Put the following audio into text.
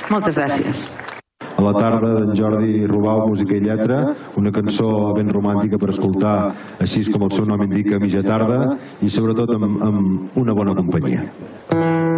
Moltes gràcies. A la tarda d'en Jordi Robau, música i lletra, una cançó ben romàntica per escoltar, així com el seu nom indica, a mitja tarda, i sobretot amb una bona companyia.